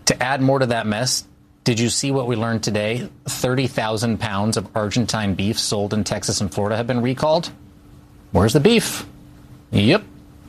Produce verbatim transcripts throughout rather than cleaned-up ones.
To add more to that mess, did you see what we learned today? thirty thousand pounds of Argentine beef sold in Texas and Florida have been recalled. Where's the beef? Yep.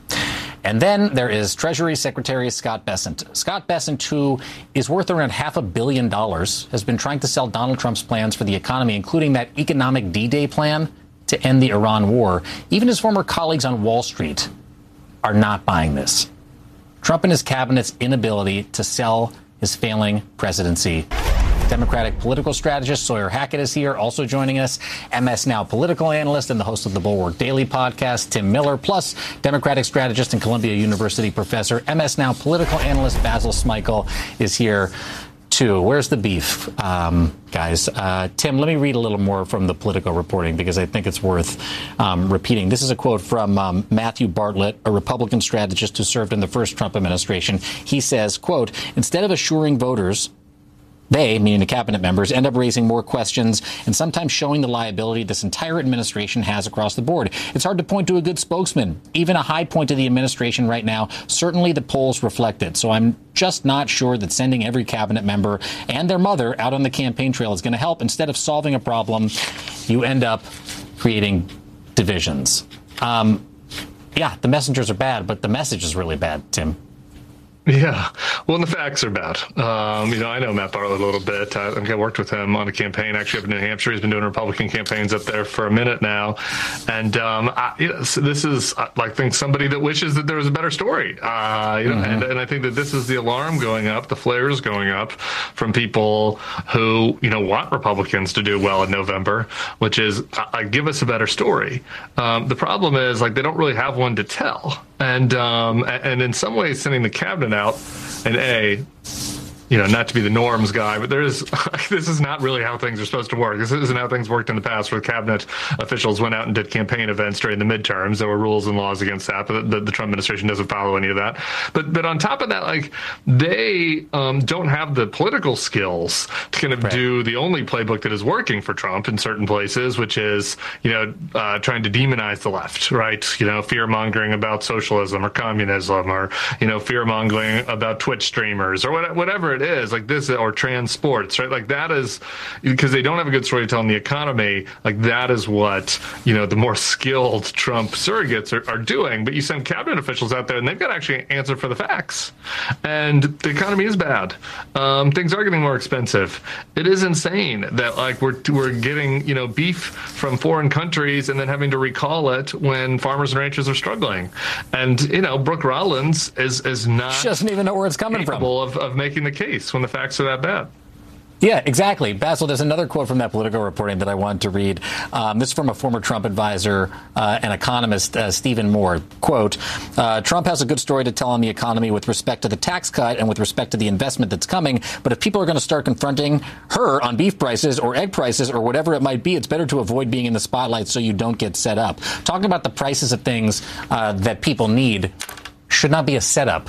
And then there is Treasury Secretary Scott Bessent. Scott Bessent, who is worth around half a billion dollars, has been trying to sell Donald Trump's plans for the economy, including that economic D-Day plan to end the Iran war. Even his former colleagues on Wall Street are not buying this. Trump and his cabinet's inability to sell his failing presidency. Democratic political strategist Sawyer Hackett is here, also joining us. M S Now political analyst and the host of the Bulwark Daily podcast, Tim Miller, plus Democratic strategist and Columbia University professor, M S Now political analyst Basil Smikle is here too. Where's the beef, um, guys? Uh, Tim, let me read a little more from the Politico reporting because I think it's worth um, repeating. This is a quote from um, Matthew Bartlett, a Republican strategist who served in the first Trump administration. He says, quote, instead of assuring voters they, meaning the cabinet members, end up raising more questions and sometimes showing the liability this entire administration has across the board. It's hard to point to a good spokesman, even a high point of the administration right now. Certainly the polls reflect it. So I'm just not sure that sending every cabinet member and their mother out on the campaign trail is going to help. Instead of solving a problem, you end up creating divisions. Um, yeah, the messengers are bad, but the message is really bad, Tim. Yeah, well, and the facts are bad. Um, you know, I know Matt Bartlett a little bit. I, I worked with him on a campaign actually up in New Hampshire. He's been doing Republican campaigns up there for a minute now. And um, I, you know, so this is, I like, think somebody that wishes that there was a better story. Uh, you know, mm-hmm. and, and I think that this is the alarm going up, the flares going up from people who, you know, want Republicans to do well in November, which is uh, give us a better story. Um, the problem is, like, they don't really have one to tell. And um, and in some ways, sending the cabinet out, and A, you know, not to be the norms guy, but there is, this is not really how things are supposed to work. This isn't how things worked in the past, where cabinet officials went out and did campaign events during the midterms. There were rules and laws against that, but the, the Trump administration doesn't follow any of that. But but on top of that, like, they um, don't have the political skills to kind of right. do the only playbook that is working for Trump in certain places, which is, you know, uh, trying to demonize the left, right? You know, fear mongering about socialism or communism, or, you know, fear mongering about Twitch streamers or what, whatever it is, like this, or trans sports, right? Like, that is, because they don't have a good story to tell in the economy, like, that is what, you know, the more skilled Trump surrogates are, are doing. But you send cabinet officials out there and they've got to actually answer for the facts. And the economy is bad. Um, things are getting more expensive. It is insane that, like, we're we're getting, you know, beef from foreign countries and then having to recall it when farmers and ranchers are struggling. And, you know, Brooke Rollins is is not she doesn't even know where it's coming from of, of making the case when the facts are that bad. Yeah, exactly. Basil, there's another quote from that Politico reporting that I wanted to read. Um, this is from a former Trump advisor uh, and economist, uh, Stephen Moore. Quote, uh, Trump has a good story to tell on the economy with respect to the tax cut and with respect to the investment that's coming. But if people are going to start confronting her on beef prices or egg prices or whatever it might be, it's better to avoid being in the spotlight so you don't get set up. Talking about the prices of things uh, that people need should not be a setup.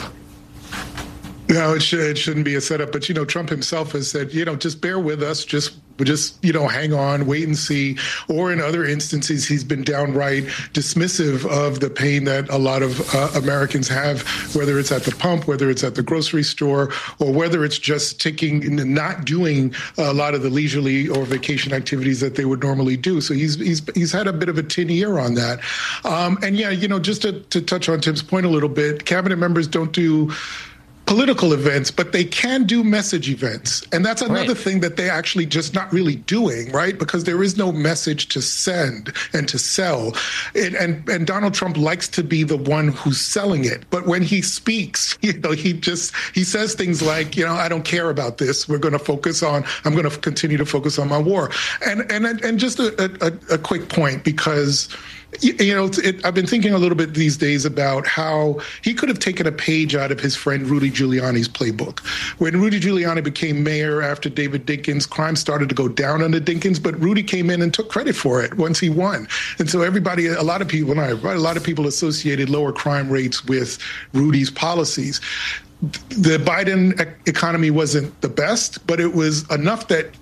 No, it, should, it shouldn't be a setup. But, you know, Trump himself has said, you know, just bear with us. Just, just you know, hang on, wait and see. Or in other instances, he's been downright dismissive of the pain that a lot of uh, Americans have, whether it's at the pump, whether it's at the grocery store, or whether it's just taking, not doing a lot of the leisurely or vacation activities that they would normally do. So he's he's he's had a bit of a tin ear on that. Um, and, yeah, you know, just to, to touch on Tim's point a little bit, cabinet members don't do political events, but they can do message events. And that's another right. thing that they're actually just not really doing, right? Because there is no message to send and to sell. And, and, and Donald Trump likes to be the one who's selling it. But when he speaks, you know, he just, he says things like, you know, I don't care about this. We're going to focus on, I'm going to continue to focus on my war. And, and, and just a, a, a quick point, because you know, it, I've been thinking a little bit these days about how he could have taken a page out of his friend Rudy Giuliani's playbook. When Rudy Giuliani became mayor after David Dinkins, crime started to go down under Dinkins, but Rudy came in and took credit for it once he won. And so everybody, a lot of people, not everybody, a lot of people associated lower crime rates with Rudy's policies. The Biden economy wasn't the best, but it was enough that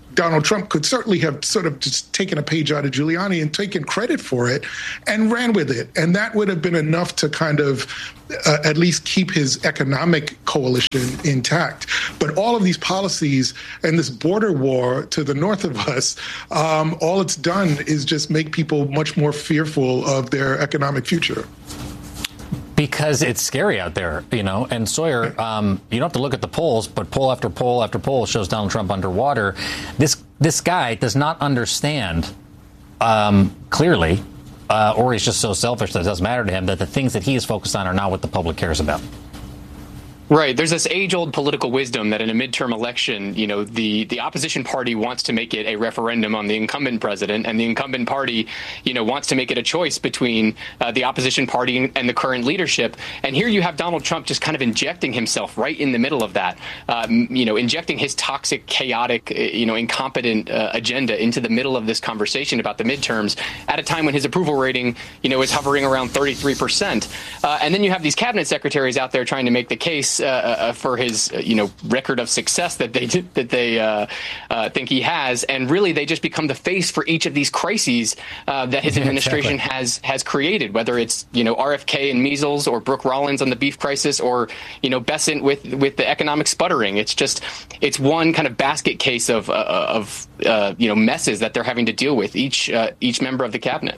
Donald Trump could certainly have sort of just taken a page out of Giuliani and taken credit for it and ran with it. And that would have been enough to kind of uh, at least keep his economic coalition intact. But all of these policies and this border war to the north of us, um, all it's done is just make people much more fearful of their economic future. Because it's scary out there, you know. And Sawyer, um, you don't have to look at the polls, but poll after poll after poll shows Donald Trump underwater. This this guy does not understand um, clearly, uh, or he's just so selfish that it doesn't matter to him, that the things that he is focused on are not what the public cares about. Right. There's this age-old political wisdom that in a midterm election, you know, the, the opposition party wants to make it a referendum on the incumbent president, and the incumbent party, you know, wants to make it a choice between uh, the opposition party and the current leadership. And here you have Donald Trump just kind of injecting himself right in the middle of that, um, you know, injecting his toxic, chaotic, you know, incompetent uh, agenda into the middle of this conversation about the midterms at a time when his approval rating, you know, is hovering around thirty-three percent. Uh, and then you have these cabinet secretaries out there trying to make the case Uh, uh, for his, uh, you know, record of success that they that they uh, uh, think he has, and really they just become the face for each of these crises uh, that his administration exactly. has has created. Whether it's, you know, R F K and measles, or Brooke Rollins on the beef crisis, or, you know, Bessent with with the economic sputtering. It's just it's one kind of basket case of uh, of uh, you know, messes that they're having to deal with, each uh, each member of the cabinet.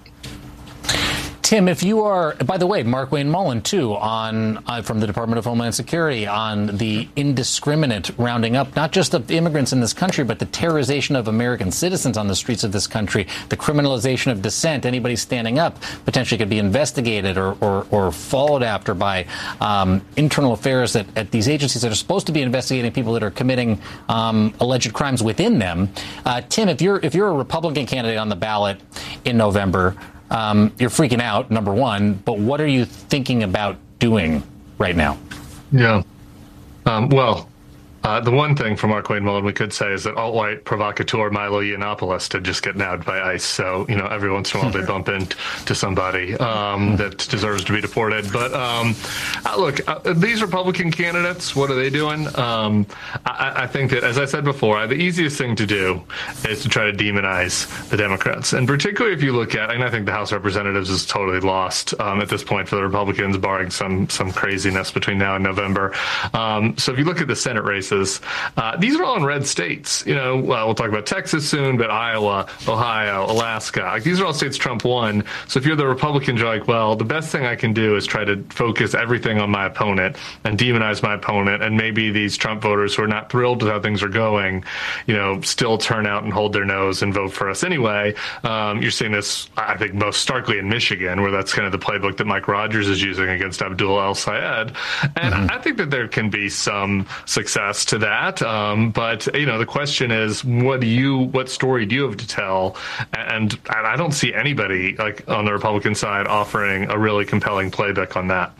Tim, if you are, by the way, Markwayne Mullin, too, on uh, from the Department of Homeland Security, on the indiscriminate rounding up, not just of immigrants in this country, but the terrorization of American citizens on the streets of this country, the criminalization of dissent. Anybody standing up potentially could be investigated or, or, or followed after by um, internal affairs at, at these agencies that are supposed to be investigating people that are committing um, alleged crimes within them. Uh, Tim, if you're if you're a Republican candidate on the ballot in November, Um, you're freaking out, number one, but what are you thinking about doing right now? Yeah. Um, well, uh, the one thing from Markwayne Mullin we could say is that alt-right provocateur Milo Yiannopoulos did just get nabbed by ICE. So, you know, every once in a while they bump into somebody um, that deserves to be deported. But um, uh, look, uh, these Republican candidates, what are they doing? Um, I, I think that, as I said before, the easiest thing to do is to try to demonize the Democrats. And particularly if you look at, and I think the House of Representatives is totally lost um, at this point for the Republicans, barring some some craziness between now and November. Um, so if you look at the Senate races, Uh, these are all in red states. You know, uh, we'll talk about Texas soon, but Iowa, Ohio, Alaska, like, these are all states Trump won. So if you're the Republicans, you're like, well, the best thing I can do is try to focus everything on my opponent and demonize my opponent. And maybe these Trump voters who are not thrilled with how things are going, you know, still turn out and hold their nose and vote for us anyway. Um, you're seeing this, I think, most starkly in Michigan, where that's kind of the playbook that Mike Rogers is using against Abdul El-Sayed. And mm-hmm. I think that there can be some success to that, um, but you know, the question is, what do you, what story do you have to tell? And, and I don't see anybody like on the Republican side offering a really compelling playbook on that.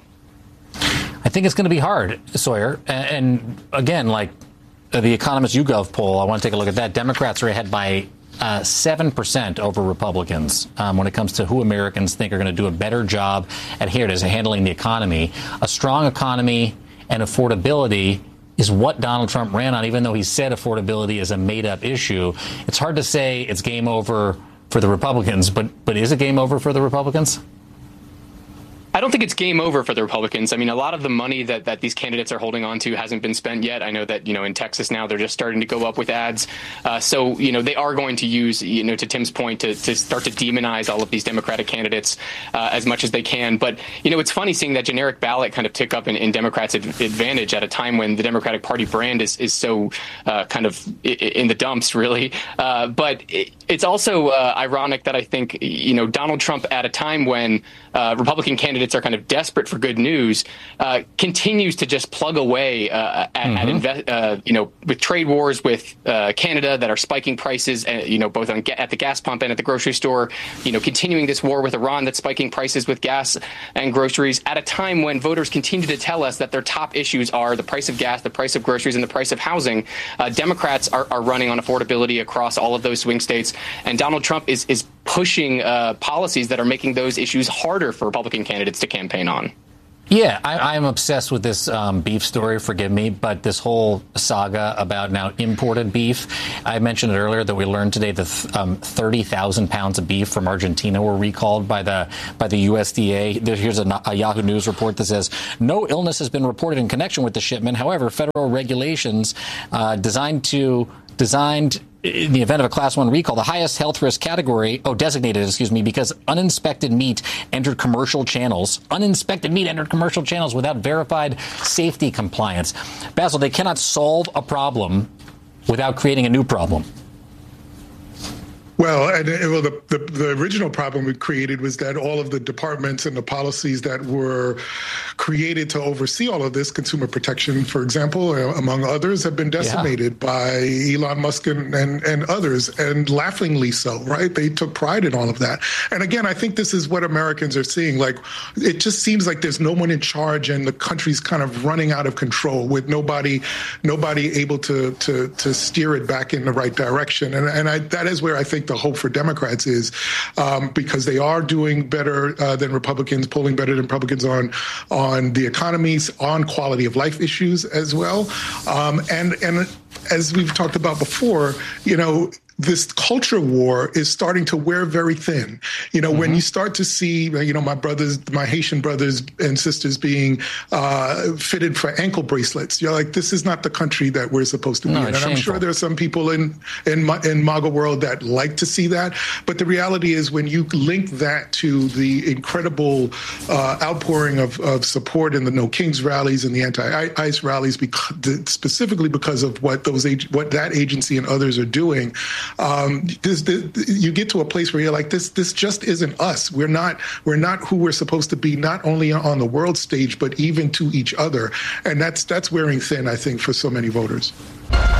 I think it's going to be hard, Sawyer. And, and again, like the Economist YouGov poll, I want to take a look at that. Democrats are ahead by uh, seven percent over Republicans um, when it comes to who Americans think are going to do a better job at, here it is, handling the economy. A strong economy and affordability is what Donald Trump ran on, even though he said affordability is a made-up issue. It's hard to say it's game over for the Republicans, but but is it game over for the Republicans? I don't think it's game over for the Republicans. I mean, a lot of the money that, that these candidates are holding on to hasn't been spent yet. I know that, you know, in Texas now, they're just starting to go up with ads. Uh, so, you know, they are going to use, you know, to Tim's point, to, to start to demonize all of these Democratic candidates uh, as much as they can. But, you know, it's funny seeing that generic ballot kind of tick up in, in Democrats' advantage at a time when the Democratic Party brand is, is so uh, kind of in the dumps, really. Uh, but it, it's also uh, ironic that I think, you know, Donald Trump, at a time when uh, Republican candidates are kind of desperate for good news, uh, continues to just plug away uh, at, mm-hmm. at inve- uh, you know, with trade wars with uh, Canada that are spiking prices, uh, you know, both on ga- at the gas pump and at the grocery store, you know, continuing this war with Iran that's spiking prices with gas and groceries at a time when voters continue to tell us that their top issues are the price of gas, the price of groceries, and the price of housing. Uh, Democrats are, are running on affordability across all of those swing states, and Donald Trump is is pushing uh, policies that are making those issues harder for Republican candidates to campaign on. Yeah, I, I'm obsessed with this um, beef story, forgive me, but this whole saga about now imported beef. I mentioned it earlier that we learned today that um, thirty thousand pounds of beef from Argentina were recalled by the by the U S D A. There, here's a, a Yahoo News report that says no illness has been reported in connection with the shipment. However, federal regulations uh, designed to designed in the event of a class one recall, the highest health risk category, oh, designated, excuse me, because uninspected meat entered commercial channels, uninspected meat entered commercial channels without verified safety compliance. Basil, they cannot solve a problem without creating a new problem. Well, and well, the, the the original problem we created was that all of the departments and the policies that were created to oversee all of this, consumer protection, for example, among others, have been decimated yeah. by Elon Musk and, and, and others, and laughingly so, right? They took pride in all of that. And again, I think this is what Americans are seeing. Like, it just seems like there's no one in charge and the country's kind of running out of control with nobody nobody able to to to steer it back in the right direction. And, and I, that is where I think the hope for Democrats is, um, because they are doing better uh, than Republicans, polling better than Republicans on on the economies, on quality of life issues as well. Um, and and as we've talked about before, you know, this culture war is starting to wear very thin. You know, mm-hmm. when you start to see, you know, my brothers, my Haitian brothers and sisters being uh, fitted for ankle bracelets, you're like, this is not the country that we're supposed to be no, in. And shameful. I'm sure there are some people in in in MAGA world that like to see that. But the reality is, when you link that to the incredible uh, outpouring of, of support in the No Kings rallies and the anti-ICE rallies, because, specifically because of what those what that agency and others are doing. Um, this, this, you get to a place where you're like, this, this just isn't us. We're not, we're not who we're supposed to be, not only on the world stage, but even to each other. And that's, that's wearing thin, I think, for so many voters.